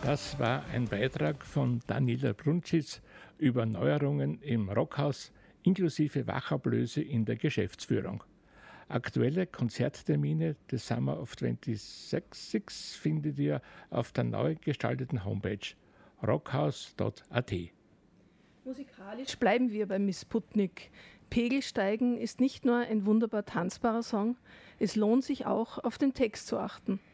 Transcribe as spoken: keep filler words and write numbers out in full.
Das war ein Beitrag von Daniela Brunschitz über Neuerungen im Rockhaus inklusive Wachablöse in der Geschäftsführung. Aktuelle Konzerttermine des Summer of sechsundzwanzig findet ihr auf der neu gestalteten Homepage rockhaus punkt a t. Musikalisch bleiben wir bei Miss Sputnik. Pegelsteigen ist nicht nur ein wunderbar tanzbarer Song, es lohnt sich auch, auf den Text zu achten.